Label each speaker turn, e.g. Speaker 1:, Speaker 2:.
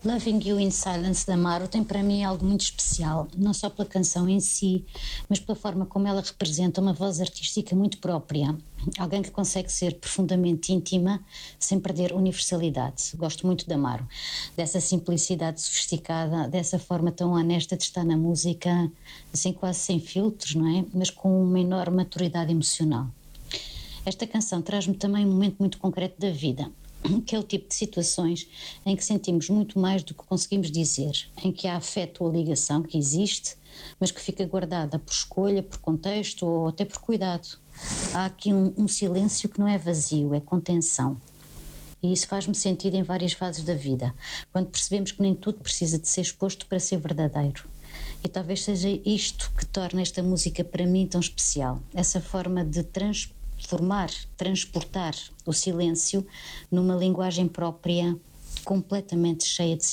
Speaker 1: Loving You in Silence, da Amaro, tem para mim algo muito especial, não só pela canção em si, mas pela forma como ela representa uma voz artística muito própria. Alguém que consegue ser profundamente íntima sem perder universalidade. Gosto muito de Amaro, dessa simplicidade sofisticada, dessa forma tão honesta de estar na música, assim quase sem filtros, não é? Mas com uma enorme maturidade emocional. Esta canção traz-me também um momento muito concreto da vida, que é o tipo de situações em que sentimos muito mais do que conseguimos dizer, em que há afeto ou ligação que existe, mas que fica guardada por escolha, por contexto ou até por cuidado. Há aqui um silêncio que não é vazio, é contenção. E isso faz-me sentido em várias fases da vida, quando percebemos que nem tudo precisa de ser exposto para ser verdadeiro. E talvez seja isto que torna esta música para mim tão especial, essa forma de transportar o silêncio numa linguagem própria completamente cheia de